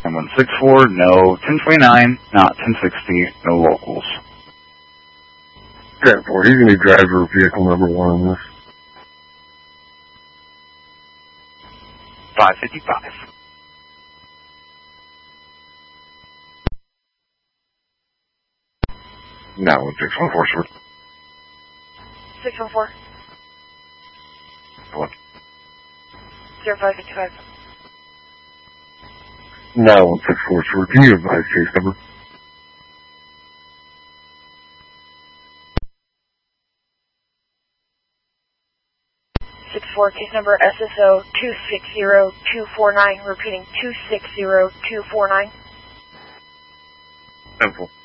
9164, no 1029, not 1060, no locals. 10-4, he's going to be driver of vehicle number 1 on this. 555. Now 614, sir. 614. What? 0555. Now 164, sir. Can you advise case number? Case number SSO 260249, repeating 260249. 10-4.